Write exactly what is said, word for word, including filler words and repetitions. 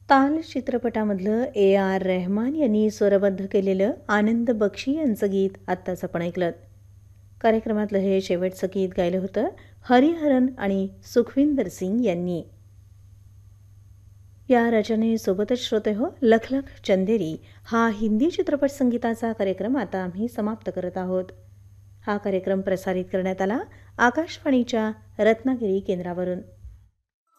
ताल चित्रपटामधलं A R Rahman यांनी स्वरबद्ध केलेलं आनंद बक्षी यांचं गीत आत्ताच आपण ऐकलं. कार्यक्रमातलं हे शेवटचं गीत गायलं होतं हरिहरन आणि सुखविंदर सिंग यांनी. या रचनेसोबतच श्रोते हो, लखलख चंदेरी हा हिंदी चित्रपट संगीताचा कार्यक्रम आता आम्ही समाप्त करत आहोत. हा कार्यक्रम प्रसारित करण्यात आला आकाशवाणीच्या रत्नागिरी केंद्रावरून.